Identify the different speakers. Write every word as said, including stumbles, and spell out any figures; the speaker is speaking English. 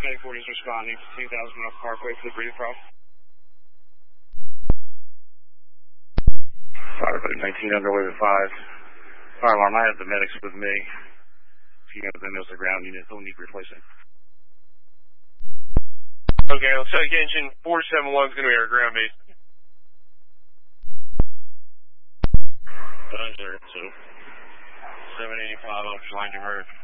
Speaker 1: Medic forty is responding to two thousand North Parkway for the breathing problem. Fire nineteen underway with five. Fire alarm, I have the medics with me. If you have them as the ground unit, they'll need replacing.
Speaker 2: Okay, I'll tell you engine four seven one is going to be our ground base.
Speaker 1: Roger, so seven eighty-five, I'll line to Earth.